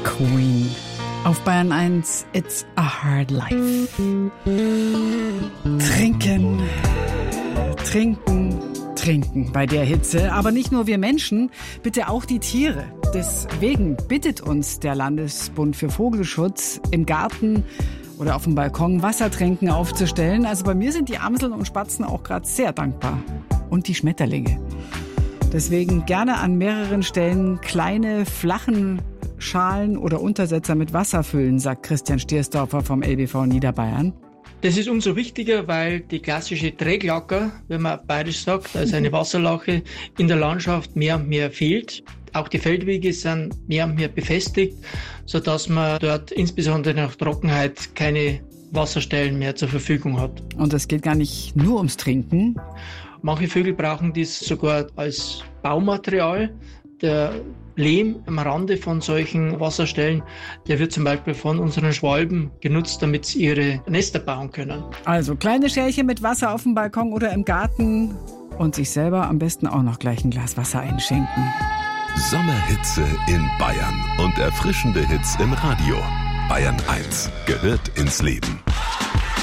Queen. Auf Bayern 1, It's a Hard Life. Trinken, trinken, trinken bei der Hitze. Aber nicht nur wir Menschen, bitte auch die Tiere. Deswegen bittet uns der Landesbund für Vogelschutz, im Garten oder auf dem Balkon Wassertränken aufzustellen. Also bei mir sind die Amseln und Spatzen auch gerade sehr dankbar. Und die Schmetterlinge. Deswegen gerne an mehreren Stellen kleine, flachen Schalen oder Untersetzer mit Wasser füllen, sagt Christian Stiersdorfer vom LBV Niederbayern. Das ist umso wichtiger, weil die klassische Träglauker, wenn man bayerisch sagt, also eine Wasserlache, in der Landschaft mehr und mehr fehlt. Auch die Feldwege sind mehr und mehr befestigt, sodass man dort insbesondere nach Trockenheit keine Wasserstellen mehr zur Verfügung hat. Und es geht gar nicht nur ums Trinken. Manche Vögel brauchen dies sogar als Baumaterial. Der Lehm am Rande von solchen Wasserstellen, der wird zum Beispiel von unseren Schwalben genutzt, damit sie ihre Nester bauen können. Also kleine Schälchen mit Wasser auf dem Balkon oder im Garten und sich selber am besten auch noch gleich ein Glas Wasser einschenken. Sommerhitze in Bayern und erfrischende Hits im Radio. Bayern 1 gehört ins Leben.